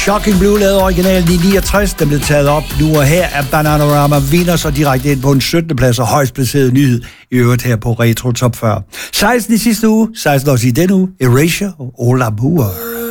Shocking Blue lavede originalen i 69, den blev taget op nu, og her er Bananarama vinder så direkte ind på en 17. plads og højst placeret nyhed, i øvrigt her på Retro Top 40. 16 i sidste uge, 16 også i denne uge, Erasure og All Amour.